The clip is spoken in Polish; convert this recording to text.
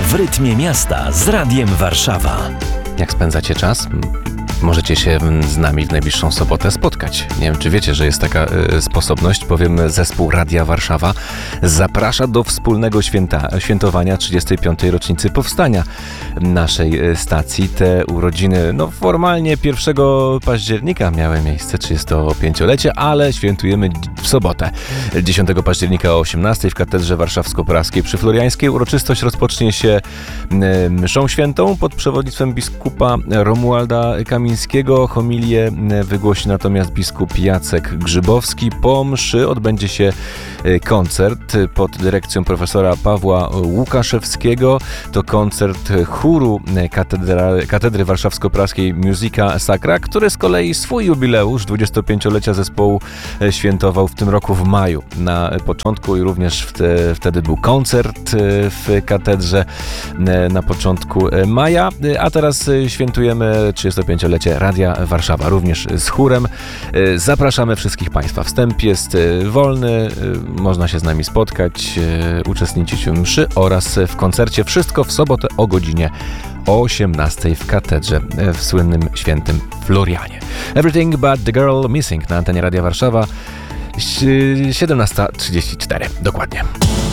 W rytmie miasta z Radiem Warszawa. Jak spędzacie czas? Możecie się z nami w najbliższą sobotę spotkać. Nie wiem, czy wiecie, że jest taka sposobność, bowiem zespół Radia Warszawa zaprasza do wspólnego świętowania 35. rocznicy powstania naszej stacji. Te urodziny, formalnie 1 października miały miejsce, 35-lecie, ale świętujemy w sobotę. 10 października o 18 w Katedrze Warszawsko-Praskiej przy Floriańskiej. Uroczystość rozpocznie się mszą świętą pod przewodnictwem biskupa Romualda Kamińskiego. Homilię wygłosi natomiast biskup Jacek Grzybowski. Po mszy odbędzie się koncert pod dyrekcją profesora Pawła Łukaszewskiego. To koncert chóru Katedry Warszawsko-Praskiej Musica Sacra, który z kolei swój jubileusz 25-lecia zespołu świętował w tym roku w maju. Na początku i również wtedy był koncert w katedrze na początku maja, a teraz świętujemy 35-lecie Radia Warszawa, również z chórem. Zapraszamy wszystkich Państwa. Wstęp jest wolny, można się z nami spotkać, uczestniczyć w mszy oraz w koncercie. Wszystko w sobotę o godzinie 18 w katedrze w słynnym świętym Florianie. Everything but the girl missing na antenie Radia Warszawa. 17:34 dokładnie.